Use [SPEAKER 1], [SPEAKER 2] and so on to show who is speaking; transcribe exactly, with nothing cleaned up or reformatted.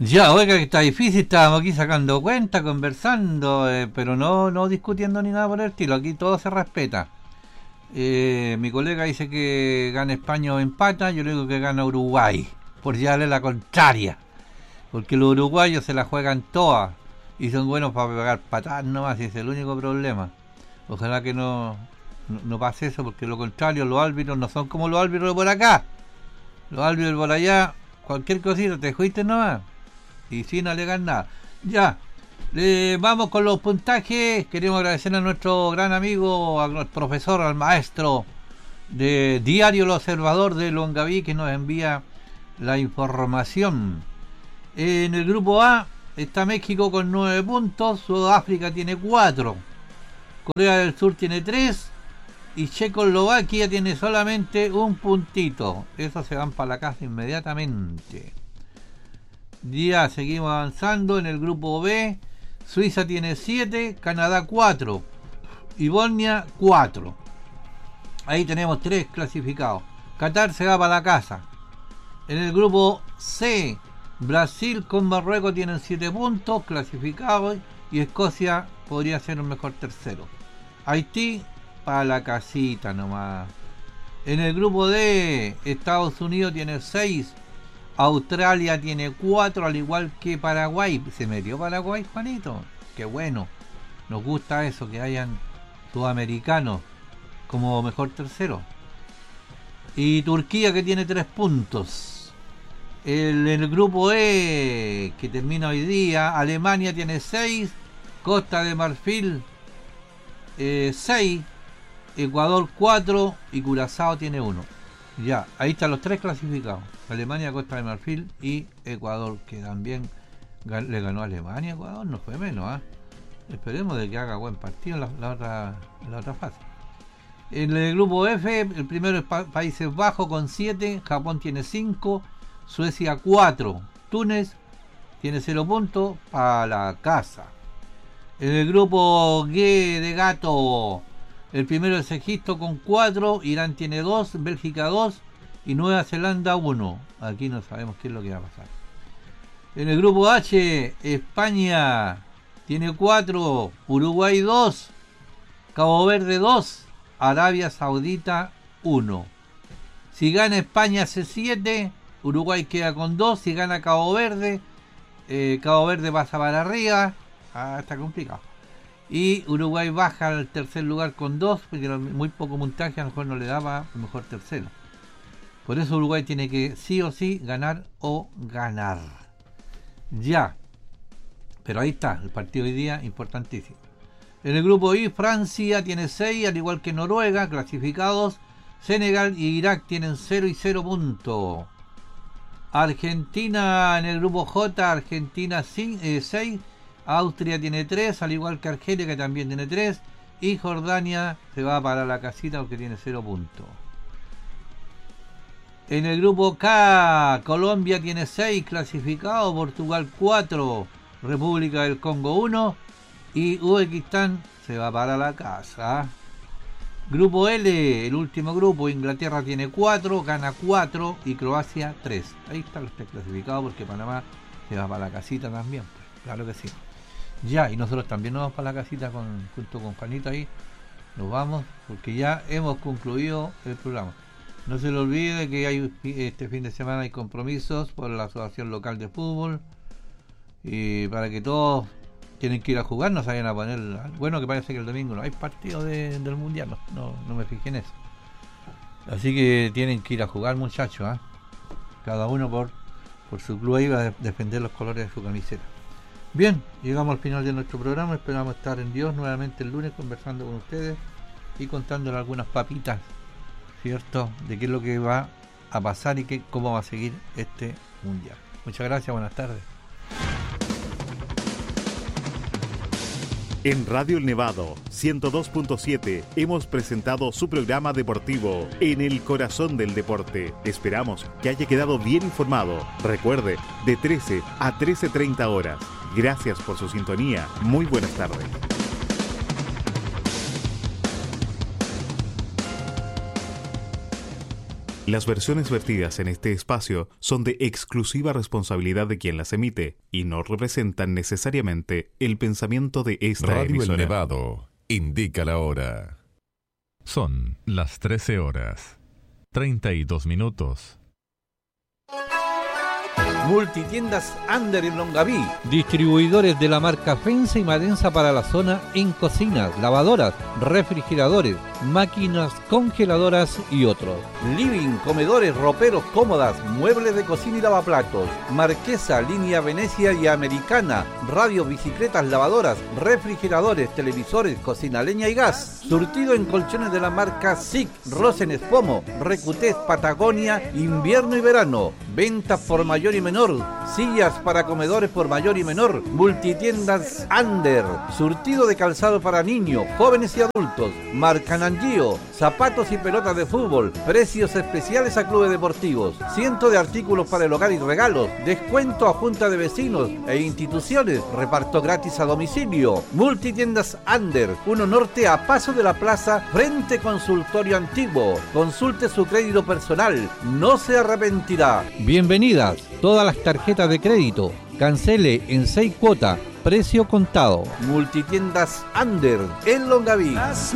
[SPEAKER 1] Ya, oiga, que está difícil, estábamos aquí sacando cuenta, conversando, eh, pero no, no discutiendo ni nada por el estilo, aquí todo se respeta. Eh, mi colega dice que gana España o empata, yo le digo que gana Uruguay, por llevarle la contraria, porque los uruguayos se la juegan todas y son buenos para pegar patadas nomás, y ese es el único problema. Ojalá que no, no, no pase eso, porque lo contrario, los árbitros no son como los árbitros de por acá. Los árbitros de por allá, cualquier cosita, te fuiste nomás. Y sin alegar nada. Ya, eh, vamos con los puntajes. Queremos agradecer a nuestro gran amigo, al profesor, al maestro de Diario El Observador de Longaví, que nos envía la información. En el grupo A está México con nueve puntos, Sudáfrica tiene cuatro, Corea del Sur tiene tres y Checoslovaquia tiene solamente un puntito. Esos se van para la casa inmediatamente. Ya seguimos avanzando. En el grupo B, Suiza tiene siete, Canadá cuatro y Bosnia cuatro. Ahí tenemos tres clasificados. Qatar se va para la casa. En el grupo C, Brasil con Marruecos tienen siete puntos clasificados y Escocia podría ser un mejor tercero. Haití para la casita nomás. En el grupo D, Estados Unidos tiene seis, Australia tiene cuatro, al igual que Paraguay. Se metió Paraguay, Juanito. Qué bueno. Nos gusta eso, que hayan sudamericanos como mejor tercero. Y Turquía, que tiene tres puntos. El, en el grupo E, que termina hoy día, Alemania tiene seis, Costa de Marfil eh, seis, Ecuador cuatro y Curazao tiene uno. Ya, ahí están los tres clasificados. Alemania, Costa de Marfil y Ecuador, que también gan- le ganó a Alemania. Ecuador no fue menos, ¿eh? Esperemos de que haga buen partido en la, la, otra, en la otra fase. En el grupo F, el primero es pa- Países Bajos con siete, Japón tiene cinco, Suecia cuatro, Túnez tiene cero puntos para la casa. En el grupo G de gato, el primero es Egipto con cuatro, Irán tiene dos, Bélgica dos y Nueva Zelanda uno. Aquí no sabemos qué es lo que va a pasar. En el grupo H, España tiene cuatro, Uruguay dos, Cabo Verde dos, Arabia Saudita uno. Si gana España hace siete, Uruguay queda con dos. Si gana Cabo Verde, eh, Cabo Verde pasa para arriba. Ah, está complicado. Y Uruguay baja al tercer lugar con dos, porque muy poco montaje a lo mejor no le daba el mejor tercero. Por eso Uruguay tiene que sí o sí ganar o ganar. Ya. Pero ahí está, el partido hoy día importantísimo. En el grupo I, Francia tiene seis, al igual que Noruega, clasificados. Senegal y Irak tienen cero y cero puntos. Argentina en el grupo J, Argentina seis, Austria tiene tres, al igual que Argelia, que también tiene tres, y Jordania se va para la casita porque tiene cero puntos. En el grupo K, Colombia tiene seis clasificados, Portugal cuatro, República del Congo uno y Uzbekistán se va para la casa. Grupo L, el último grupo, Inglaterra tiene cuatro, gana cuatro y Croacia tres. Ahí están los tres clasificados porque Panamá se va para la casita también, pues, claro que sí. Ya, y nosotros también nos vamos para la casita con, junto con Juanito ahí. Nos vamos porque ya hemos concluido el programa. No se le olvide que hay este fin de semana hay compromisos por la Asociación Local de Fútbol y para que todos tienen que ir a jugar, no se vayan a poner. Bueno, que parece que el domingo no hay partido de, del mundial, no, no, no me fijé en eso. Así que tienen que ir a jugar, muchachos, ¿eh? Cada uno por, por su club ahí va a defender los colores de su camiseta. Bien, llegamos al final de nuestro programa. Esperamos estar en Dios nuevamente el lunes conversando con ustedes y contándole algunas papitas, ¿cierto?, de qué es lo que va a pasar y qué, cómo va a seguir este mundial. Muchas gracias, buenas tardes.
[SPEAKER 2] En Radio El Nevado ciento dos punto siete hemos presentado su programa deportivo En el Corazón del Deporte. Esperamos que haya quedado bien informado. Recuerde, de trece a trece treinta horas. Gracias por su sintonía. Muy buenas tardes. Las versiones vertidas en este espacio son de exclusiva responsabilidad de quien las emite y no representan necesariamente el pensamiento de esta
[SPEAKER 3] Radio
[SPEAKER 2] emisora.
[SPEAKER 3] El Nevado indica la hora. Son las trece horas, treinta y dos minutos.
[SPEAKER 1] Multitiendas Under en Longaví, distribuidores de la marca Fensa y Madensa para la zona en cocinas, lavadoras, refrigeradores, máquinas congeladoras y otros. Living, comedores, roperos, cómodas, muebles de cocina y lavaplatos. Marquesa, línea Venecia y Americana, radio, bicicletas, lavadoras, refrigeradores, televisores, cocina leña y gas. Surtido en colchones de la marca S I C, Rosen Espomo, Recutés, Patagonia, invierno y verano. Ventas por mayor y menor, sillas para comedores por mayor y menor, multitiendas Under, surtido de calzado para niños, jóvenes y adultos, marca Nangio, zapatos y pelotas de fútbol, precios especiales a clubes deportivos, cientos de artículos para el hogar y regalos, descuento a junta de vecinos e instituciones, reparto gratis a domicilio. Multitiendas Under, uno norte a paso de la plaza, frente consultorio antiguo. Consulte su crédito personal, no se arrepentirá. Bienvenidas todas las tarjetas de crédito. Cancele en seis cuotas, precio contado. Multitiendas Under en Longaví.